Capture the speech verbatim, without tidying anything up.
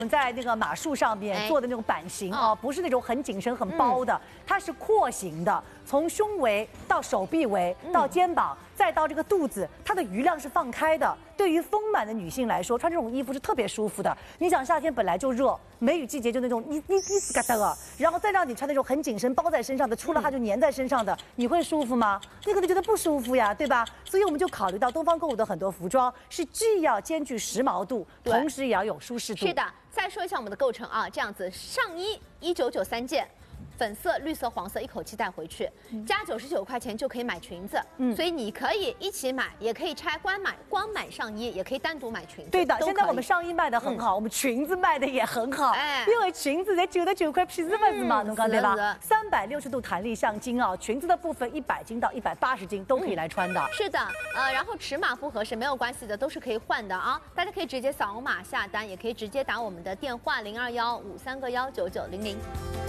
在那个马术上面做的那种版型啊，不是那种很紧身、很包的，它是廓形的，从胸围到手臂围到肩膀，再到这个肚子，它的余量是放开的。对于丰满的女性来说，穿这种衣服是特别舒服的。你想夏天本来就热，梅雨季节就那种一一一丝嘎哒啊，然后再让你穿那种很紧身包在身上的，出了它就粘在身上的，你会舒服吗？那个就觉得不舒服呀，对吧？所以我们就考虑到东方购物的很多服装是既要兼具时髦度，同时也要有舒适度。 是的。 再说一下我们的构成啊，这样子上衣一九九三件，粉色、绿色、黄色一口气带回去，加九十九块钱就可以买裙子，嗯，所以你可以一起买，也可以拆光买，光买上衣，也可以单独买裙子。 对的，现在我们上衣卖的很好，嗯、我们裙子卖的也很好，哎，因为裙子才九十九块皮子份子嘛，侬讲对吧？三百六十度弹力橡筋啊，裙子的部分一百斤到一百八十斤都可以来穿的。嗯、 是的，呃，然后尺码不合适没有关系的，都是可以换的啊，大家可以直接扫码下单，也可以直接打我们的电话零二幺五三个幺九九零零。